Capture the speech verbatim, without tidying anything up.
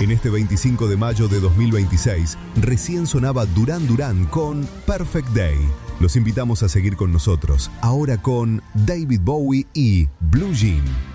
En este veinticinco de mayo de dos mil veintiséis, recién sonaba Duran Duran con Perfect Day. Los invitamos a seguir con nosotros, ahora con David Bowie y Blue Jean.